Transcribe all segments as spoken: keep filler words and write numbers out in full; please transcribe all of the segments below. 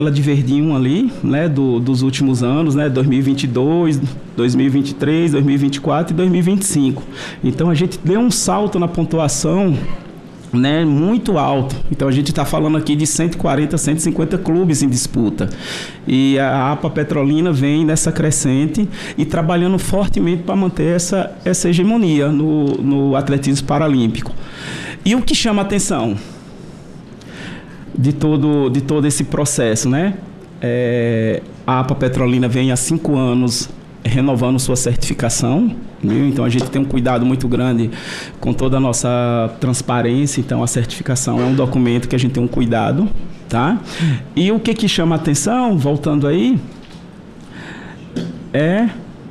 de verdinho ali, né, do, dos últimos anos, né, dois mil e vinte e dois, dois mil e vinte e três, dois mil e vinte e quatro e dois mil e vinte e cinco. Então a gente deu um salto na pontuação, né, muito alto. Então a gente está falando aqui de cento e quarenta, cento e cinquenta clubes em disputa. E a APA Petrolina vem nessa crescente e trabalhando fortemente para manter essa, essa hegemonia no, no atletismo paralímpico. E o que chama a atenção de todo, de todo esse processo, né? É, a APA Petrolina vem há cinco anos renovando sua certificação, viu? Então a gente tem um cuidado muito grande com toda a nossa transparência. Então a certificação é um documento que a gente tem um cuidado, tá? E o que que chama a atenção, voltando aí, é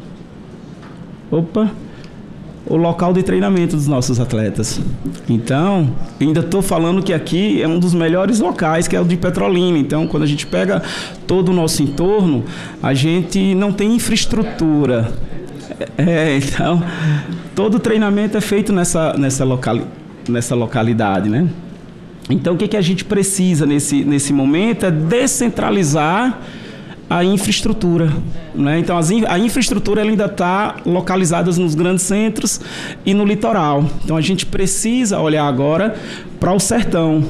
opa o local de treinamento dos nossos atletas. Então, ainda estou falando que aqui é um dos melhores locais, que é o de Petrolina. Então, quando a gente pega todo o nosso entorno, a gente não tem infraestrutura. É, então, todo o treinamento é feito nessa, nessa, locali, nessa localidade, né? Então, o que, que a gente precisa nesse, nesse momento é descentralizar a infraestrutura, né? Então as in, a infraestrutura ela ainda está localizada nos grandes centros e no litoral. Então a gente precisa olhar agora para o sertão.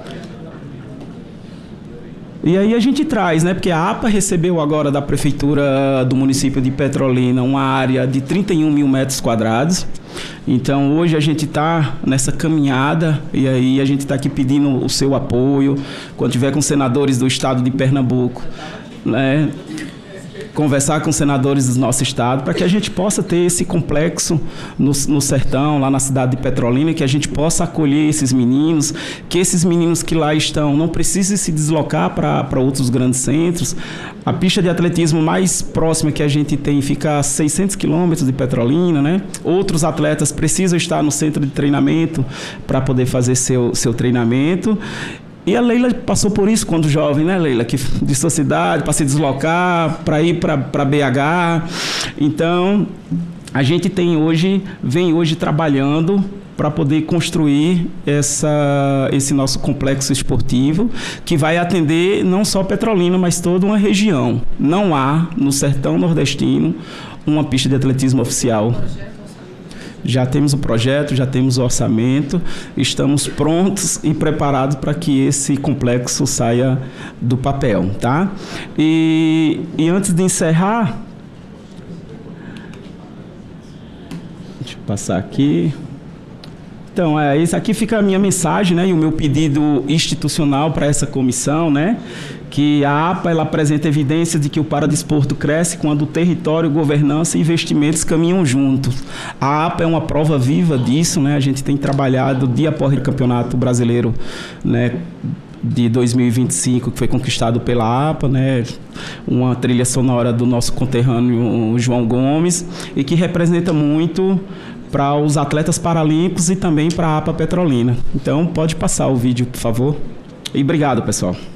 E aí a gente traz, né? Porque a APA recebeu agora da prefeitura do município de Petrolina uma área de trinta e um mil metros quadrados. Então hoje a gente está nessa caminhada e aí a gente está aqui pedindo o seu apoio. Quando tiver com senadores do estado de Pernambuco, né, conversar com senadores do nosso estado para que a gente possa ter esse complexo no, no sertão, lá na cidade de Petrolina, que a gente possa acolher esses meninos, que esses meninos que lá estão não precisem se deslocar para outros grandes centros. A pista de atletismo mais próxima que a gente tem fica a seiscentos quilômetros de Petrolina, né? Outros atletas precisam estar no centro de treinamento para poder fazer seu, seu treinamento. E a Leila passou por isso quando jovem, né, Leila? Que de sua cidade, para se deslocar, para ir para B H. Então, a gente tem hoje, vem hoje trabalhando para poder construir essa, esse nosso complexo esportivo, que vai atender não só Petrolina, mas toda uma região. Não há, no sertão nordestino, uma pista de atletismo oficial. Já temos o projeto, já temos o orçamento, estamos prontos e preparados para que esse complexo saia do papel, tá? E, e antes de encerrar, deixa eu passar aqui. Então, é, isso aqui fica a minha mensagem, né, e o meu pedido institucional para essa comissão, né, que a APA ela apresenta evidências de que o paradesporto cresce quando o território, governança e investimentos caminham juntos. A APA é uma prova viva disso, né, a gente tem trabalhado dia após o Campeonato Brasileiro, né, de dois mil e vinte e cinco, que foi conquistado pela APA, né, uma trilha sonora do nosso conterrâneo João Gomes, e que representa muito para os atletas paralímpicos e também para a APA Petrolina. Então, pode passar o vídeo, por favor. E obrigado, pessoal.